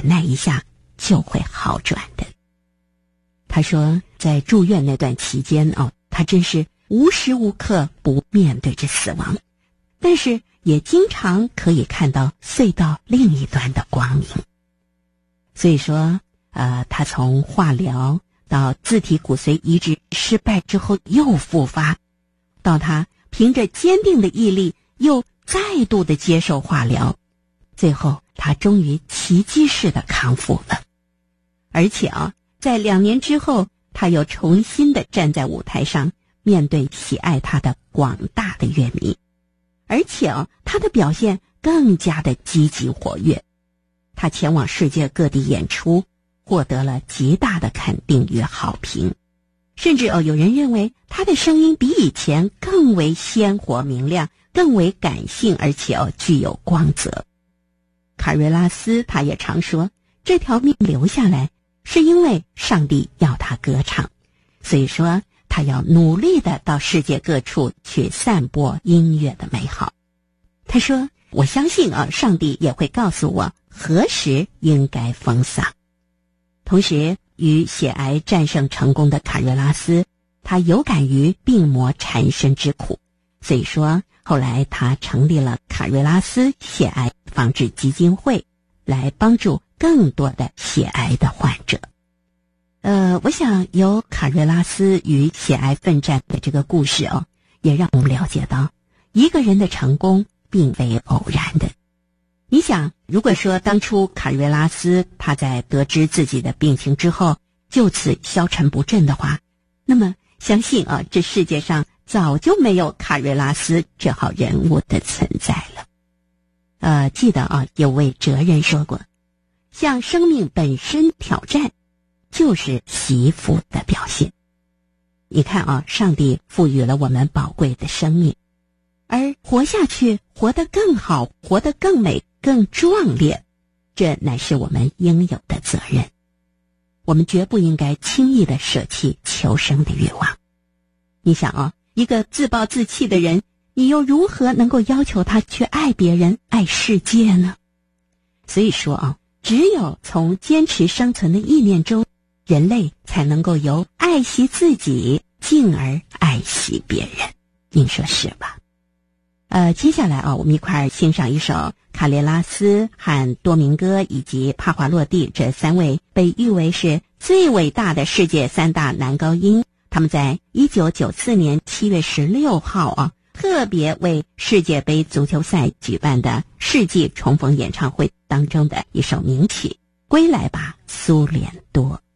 忍耐一下就会好转的。他说在住院那段期间他真是无时无刻不面对着死亡，但是也经常可以看到隧道另一端的光明。所以说他从化疗到自体骨髓移植失败之后又复发，到他凭着坚定的毅力又再度的接受化疗，最后他终于奇迹式的康复了。而且在2年之后，他又重新的站在舞台上，面对喜爱他的广大的乐迷，而且他的表现更加的积极活跃。他前往世界各地演出，获得了极大的肯定与好评，甚至有人认为他的声音比以前更为鲜活明亮，更为感性，而且具有光泽。卡瑞拉斯他也常说，这条命留下来是因为上帝要他歌唱，所以说他要努力的到世界各处去散播音乐的美好。他说，我相信上帝也会告诉我何时应该封嗓。同时与血癌战胜成功的卡瑞拉斯，他有感于病魔缠身之苦，所以说后来他成立了卡瑞拉斯血癌防治基金会，来帮助更多的血癌的患者。我想由卡瑞拉斯与血癌奋战的这个故事也让我们了解到，一个人的成功并非偶然的。你想，如果说当初卡瑞拉斯他在得知自己的病情之后就此消沉不振的话，那么相信这世界上早就没有卡瑞拉斯这号人物的存在了。记得有位哲人说过，向生命本身挑战就是惜福的表现。你看上帝赋予了我们宝贵的生命，而活下去，活得更好，活得更美，更壮烈，这乃是我们应有的责任。我们绝不应该轻易的舍弃求生的欲望。你想一个自暴自弃的人，你又如何能够要求他去爱别人，爱世界呢？所以说只有从坚持生存的意念中，人类才能够由爱惜自己进而爱惜别人。您说是吧？接下来我们一块儿欣赏一首卡列拉斯和多明戈以及帕华洛蒂这3位被誉为是最伟大的世界3大男高音，他们在1994年7月16号特别为世界杯足球赛举办的世纪重逢演唱会当中的一首名曲《归来吧苏联多》。